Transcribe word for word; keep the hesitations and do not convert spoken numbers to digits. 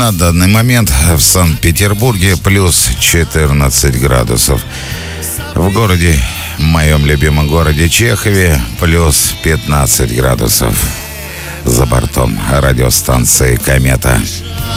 На данный момент в Санкт-Петербурге плюс четырнадцать градусов. В городе, в моем любимом городе Чехове, плюс пятнадцать градусов. За бортом радиостанции «Комета».